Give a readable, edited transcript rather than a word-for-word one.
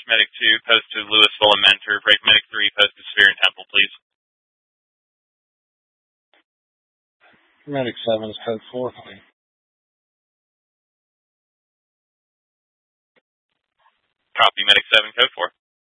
Medic 2, post to Louisville and Mentor. Break Medic 3, post to Sphere and Temple, please. Medic 7 is code 4. Copy, Medic 7, code 4.